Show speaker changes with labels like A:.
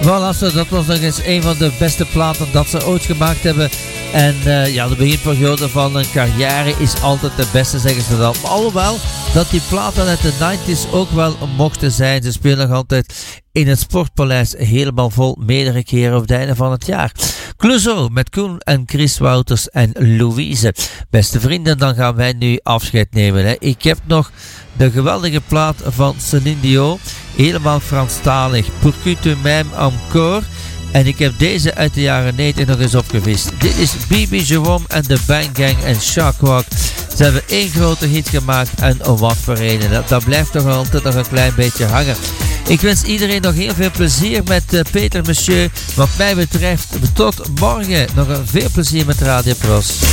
A: Voilà, dat was nog eens een van de beste platen dat ze ooit gemaakt hebben. En de beginperiode van een carrière is altijd de beste, zeggen ze dan. Maar alhoewel dat die platen uit de 90s ook wel mochten zijn. Ze spelen nog altijd in het Sportpaleis helemaal vol, meerdere keren op het einde van het jaar. Clouseau met Koen en Chris Wouters en Louise. Beste vrienden, dan gaan wij nu afscheid nemen. Hè. Ik heb nog de geweldige plaat van Céline Dion, helemaal Franstalig. Pour que tu m'aimes encore. En ik heb deze uit de jaren 90 nog eens opgevist. Dit is Bibi Jerome en de Bang Gang en Sharkwalk. Ze hebben één grote hit gemaakt en wat voor reden. Dat blijft toch altijd nog een klein beetje hangen. Ik wens iedereen nog heel veel plezier met Peter Monsieur. Wat mij betreft, tot morgen. Nog veel plezier met Radio Pros.